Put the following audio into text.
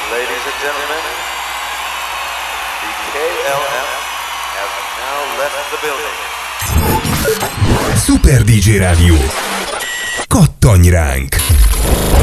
Ladies and gentlemen, the KLF have now left the building. Super DJ Rádió. Kattanj ránk!